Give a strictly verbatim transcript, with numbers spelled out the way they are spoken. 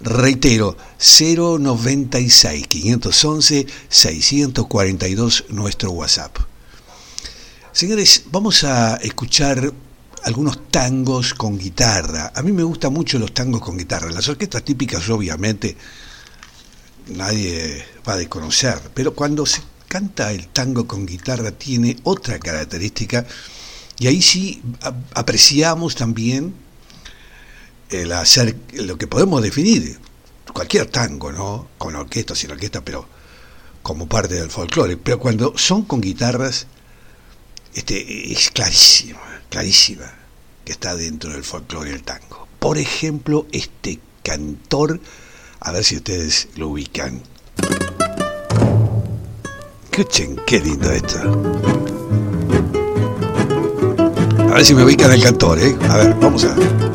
Reitero, cero noventa y seis, quinientos once, seiscientos cuarenta y dos, nuestro WhatsApp. Señores, vamos a escuchar algunos tangos con guitarra. A mí me gustan mucho los tangos con guitarra. Las orquestas típicas, obviamente, nadie va a desconocer, pero cuando se canta el tango con guitarra tiene otra característica, y ahí sí apreciamos también el hacer lo que podemos definir cualquier tango, ¿no? Con orquesta, sin orquesta, pero como parte del folclore. Pero cuando son con guitarras, este, es clarísima, clarísima que está dentro del folclore el tango. Por ejemplo, este cantor, a ver si ustedes lo ubican. Escuchen, qué lindo esto. A ver si me ubican el cantor, ¿eh? A ver, vamos a ver.